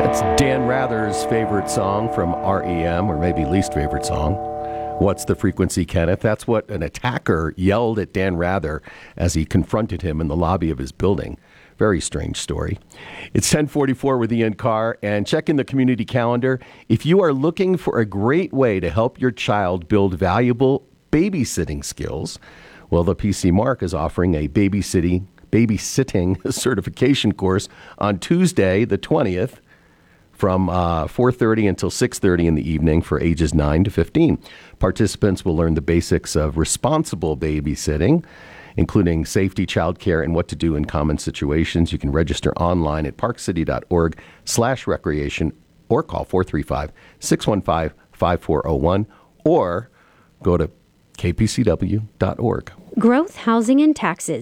That's Dan Rather's favorite song from REM, or maybe least favorite song. What's the Frequency, Kenneth? That's what an attacker yelled at Dan Rather as he confronted him in the lobby of his building. Very strange story. It's 10:44 with Ian Carr, and check in the community calendar. If you are looking for a great way to help your child build valuable babysitting skills, well, the PC Mark is offering a babysitting certification course on Tuesday, the 20th, from 4:30 until 6:30 in the evening for ages 9 to 15. Participants will learn the basics of responsible babysitting, including safety, childcare, and what to do in common situations. You can register online at parkcity.org/recreation or call 435-615-5401 or go to kpcw.org. Growth, housing, and taxes.